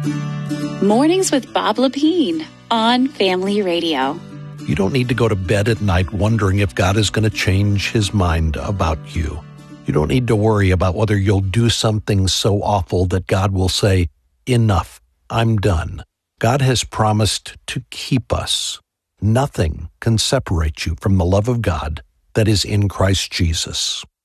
Mornings with Bob Lepine on Family Radio. You don't need to go to bed at night wondering if God is going to change his mind about you. You don't need to worry about whether you'll do something so awful that God will say, "Enough, I'm done." God has promised to keep us. Nothing can separate you from the love of God that is in Christ Jesus.